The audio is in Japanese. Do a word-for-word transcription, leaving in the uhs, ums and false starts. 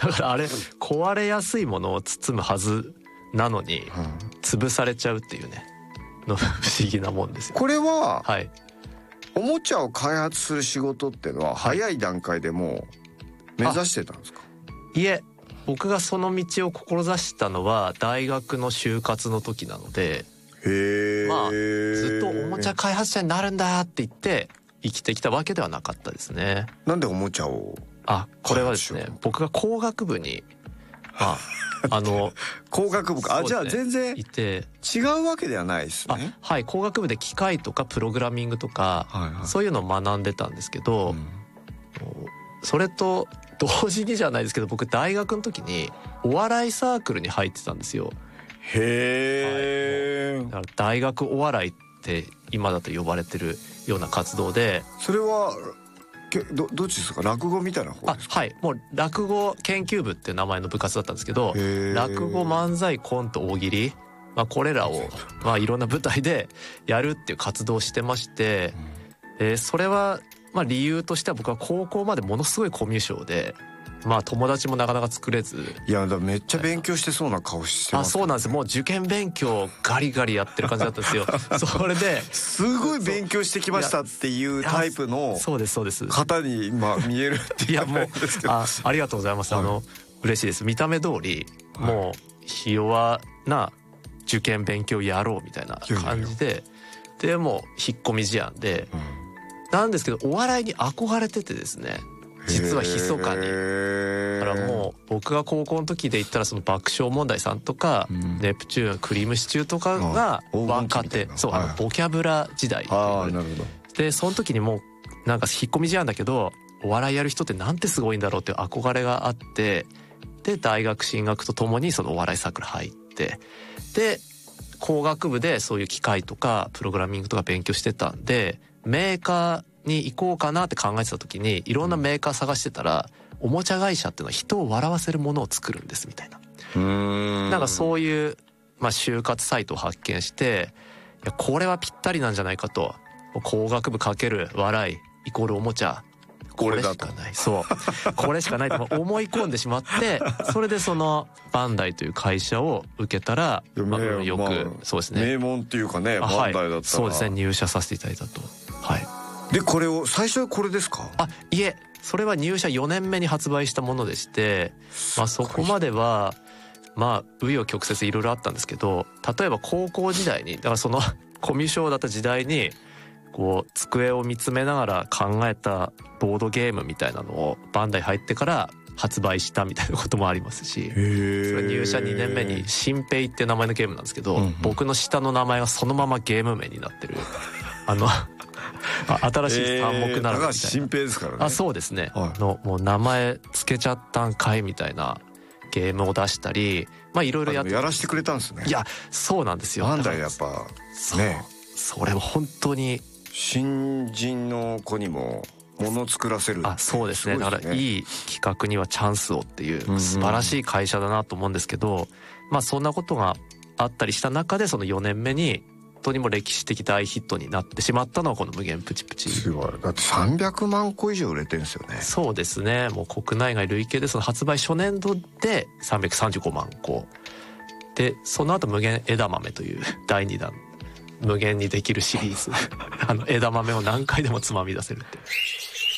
だからあれ壊れやすいものを包むはずなのに潰されちゃうっていうねの不思議なもんですよ。 これは、 はい、 おもちゃを開発する仕事っていうのは早い段階でもう目指してたんですか？ いえ、僕がその道を志したのは大学の就活の時なので、 へー、 まあずっとおもちゃ開発者になるんだって言って生きてきたわけではなかったですね。 なんでおもちゃを？ あ、これはですね、僕が工学部に、まあ、あの工学部か、あ、じゃあ全然いて違うわけではないですね。 あ、はい、工学部で機械とかプログラミングとか、はいはい、そういうのを学んでたんですけど、うん、それと同時にじゃないですけど、僕大学の時にお笑いサークルに入ってたんですよ。 へー、はい、 だから大学お笑いって今だと呼ばれてるような活動で、 それはど, どっちですか？落語みたいな方ですか？ あ、はい、もう落語研究部っていう名前の部活だったんですけど、落語、漫才、コント、大喜利、まあ、これらを、まあ、いろんな舞台でやるっていう活動をしてまして、うん、えー、それはまあ理由としては僕は高校までものすごいコミュ障で、まあ友達もなかなか作れず。 いや、だめっちゃ勉強してそうな顔してます、ね、 あ、そうなんです。もう受験勉強ガリガリやってる感じだったんですよ。それですごい勉強してきましたっていうタイプのそうですそうです方に今見えるっていう。いやもうあ、ありがとうございます、はい、あの嬉しいです。見た目通りもうひ弱な受験勉強やろうみたいな感じで、でもう引っ込み思案で、うん、なんですけどお笑いに憧れててですね、実は密かに。だからもう僕が高校の時で言ったらその爆笑問題さんとか、うん、ネプチューン、クリームシチューとかが若手、そう、あのボキャブラ時代。ああ、なるほど。でその時にもうなんか引っ込み思案だけどお笑いやる人ってなんてすごいんだろうっていう憧れがあって、で大学進学とともにそのお笑いサークル入って、で工学部でそういう機械とかプログラミングとか勉強してたんで、メーカーに行こうかなって考えてた時にいろんなメーカー探してたら、おもちゃ会社っていうのは人を笑わせるものを作るんですみたいな、うーん、なんかそういう、まあ、就活サイトを発見して、いやこれはぴったりなんじゃないかと。工学部かける笑いイコールおもちゃ、これしかない、そうこれしかないと思い込んでしまって、それでそのバンダイという会社を受けたら、まあ、よく、まあ、そうですね、 名門っていうかね、バンダイだったら、はい、 そうですね、入社させていただいたと。はい。 でこれを最初はこれですか？ あ、いえ、それは入社よねんめに発売したものでして、まあ、そこまではまあ紆余曲折いろいろあったんですけど、例えば高校時代に、だからそのコミュ障だった時代にこう机を見つめながら考えたボードゲームみたいなのをバンダイ入ってから発売したみたいなこともありますし、それ入社にねんめに新平っていう名前のゲームなんですけど、うんうん、僕の下の名前がそのままゲーム名になってるあの新しい三目ならみたいな、高橋新平ですからね。 あ、そうですね、はい、のもう名前つけちゃったんかいみたいなゲームを出したり、まあいろいろやってやらせてくれたんですね。 いや、そうなんですよ。 バンダイやっぱね、 それは本当に新人の子にももの作らせる。 あ、そうですね。だからいい企画にはチャンスをっていう素晴らしい会社だなと思うんですけど、まあそんなことがあったりした中で、そのよねんめに本当にも歴史的大ヒットになってしまったのはこの無限プチプチ。 すごい。だってさんびゃくまんこ以上売れてるんですよね。 そうですね。もう国内外累計でその発売初年度でさんびゃくさんじゅうごまんこで、その後無限枝豆というだいにだん無限にできるシリーズあの枝豆を何回でもつまみ出せるって。